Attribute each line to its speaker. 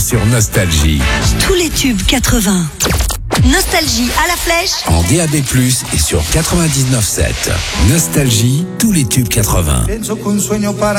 Speaker 1: sur Nostalgie.
Speaker 2: Tous les tubes 80. Nostalgie à la flèche.
Speaker 1: En DAB+, et sur 99.7. Nostalgie, tous les tubes 80.